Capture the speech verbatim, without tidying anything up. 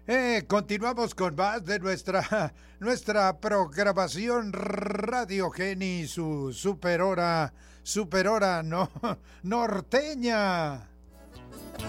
Eh, continuamos con más de nuestra, nuestra programación Radio Geni, su super hora, super hora no, norteña.